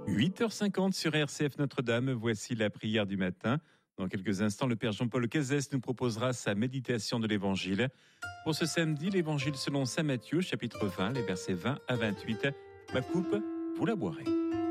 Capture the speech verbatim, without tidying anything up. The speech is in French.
huit heures cinquante sur R C F Notre-Dame, voici la prière du matin. Dans quelques instants, le Père Jean-Paul Cazès nous proposera sa méditation de l'Évangile. Pour ce samedi, l'Évangile selon saint Matthieu, chapitre vingt, les versets vingt à vingt-huit. Ma coupe, vous la boirez.